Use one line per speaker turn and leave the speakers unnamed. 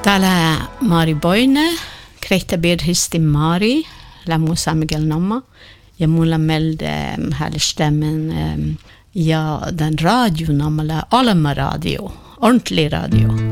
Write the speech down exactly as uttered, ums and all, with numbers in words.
Täällä Mari Boine, Krehtä Birhisti Mari, Lamu Samigel Namma, ja mulla med här stämmen ja den radio namala Alma radio, ordentlig radio.